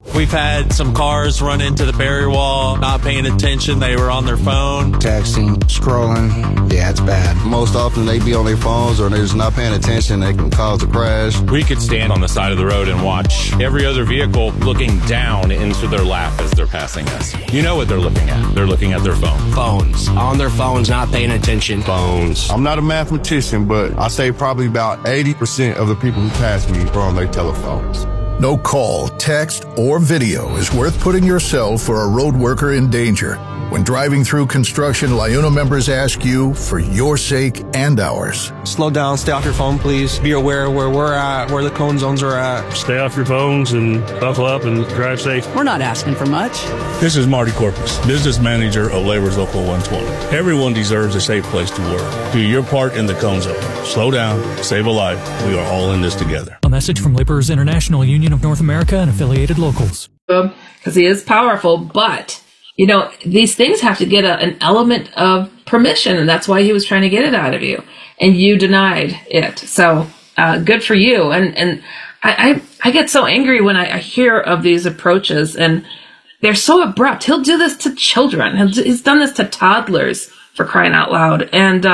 We've had some cars run into the barrier wall, not paying attention. They were on their phone. Texting, scrolling. Yeah, it's bad. Most often they be on their phones or they're just not paying attention. They can cause a crash. We could stand on the side of the road and watch every other vehicle looking down into their lap as they're passing us. You know what they're looking at. They're looking at their phone. Phones. On their phones, not paying attention. Phones. I'm not a mathematician, but I say probably about 80% of the people who pass me are on their telephones. No call, text, or video is worth putting yourself or a road worker in danger. When driving through construction, LIUNA members ask you for your sake and ours. Slow down, stay off your phone, please. Be aware where we're at, where the cone zones are at. Stay off your phones and buckle up and drive safe. We're not asking for much. This is Marty Corpus, business manager of Labor's Local 120. Everyone deserves a safe place to work. Do your part in the cone zone. Slow down, save a life. We are all in this together. A message from Laborers International Union of North America and affiliated locals. Because he is powerful, but you know, these things have to get an element of permission, and that's why he was trying to get it out of you, and you denied it. So good for you. And I get so angry when I hear of these approaches, and they're so abrupt. He'll do this to children. He's done this to toddlers, for crying out loud. And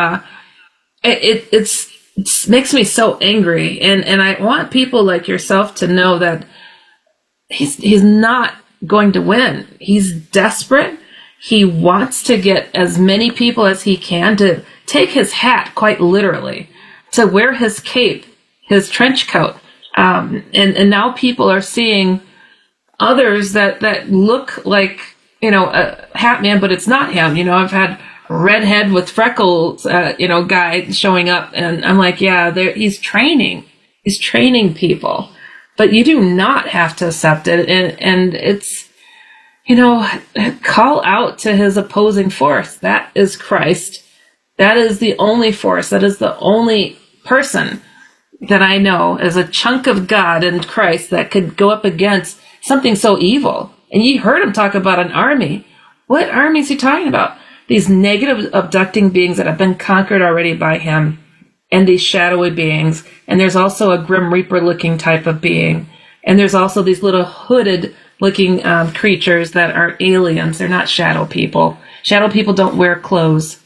it makes me so angry. And I want people like yourself to know that he's not going to win. He's desperate. He wants to get as many people as he can to take his hat, quite literally, to wear his cape, his trench coat. And now people are seeing others that look like, you know, a hat man, but it's not him. You know, I've had a redhead with freckles, guy showing up, and I'm like, yeah, he's training. He's training people. But you do not have to accept it. And it's, you know, call out to his opposing force. That is Christ. That is the only force. That is the only person that I know as a chunk of God and Christ that could go up against something so evil. And you heard him talk about an army. What army is he talking about? These negative abducting beings that have been conquered already by him. And these shadowy beings. And there's also a Grim Reaper looking type of being. And there's also these little hooded looking creatures that are aliens. They're not shadow people. Shadow people don't wear clothes.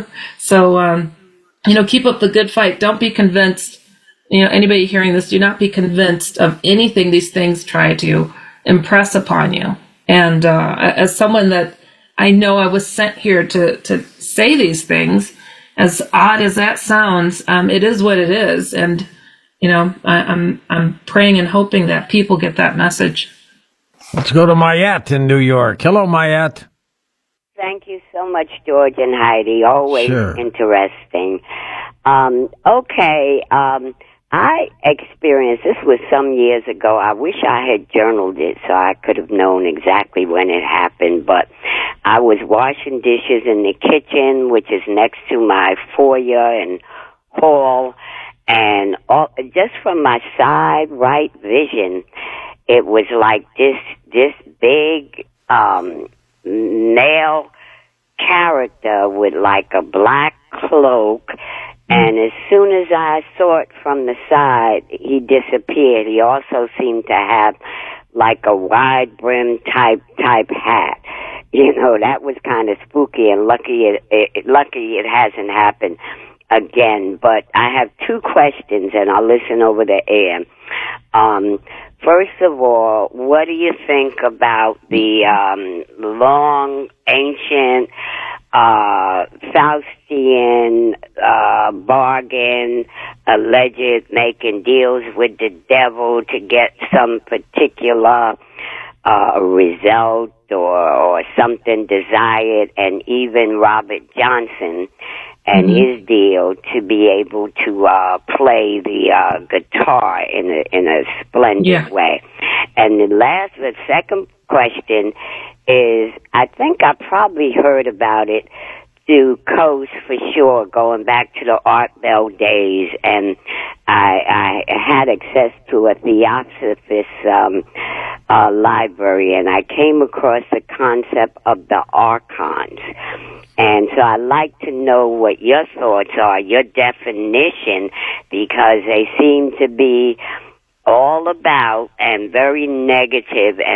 So, keep up the good fight. Don't be convinced. You know, anybody hearing this, do not be convinced of anything these things try to impress upon you. And as someone that I know I was sent here to say these things, as odd as that sounds, it is what it is. And, you know, I'm praying and hoping that people get that message. Let's go to Mayette in New York. Hello, Mayette. Thank you so much, George and Heidi. Always interesting. I experienced, this was some years ago. I wish I had journaled it so I could have known exactly when it happened, but I was washing dishes in the kitchen, which is next to my foyer and hall, and just from my side right vision, it was like this big male character with like a black cloak. And as soon as I saw it from the side, he disappeared. He also seemed to have like a wide brim type hat. You know, that was kind of spooky, and lucky it hasn't happened again. But I have two questions, and I'll listen over the air. First of all, what do you think about the long, ancient Faustian bargain, alleged making deals with the devil to get some particular result or something desired, and even Robert Johnson and his deal to be able to play the guitar in a splendid way. And the second question is, I think I probably heard about it through Coast for sure, going back to the Art Bell days, and I had access to a Theosophists library, and I came across the concept of the archons. And so I'd like to know what your thoughts are, your definition, because they seem to be all about and very negative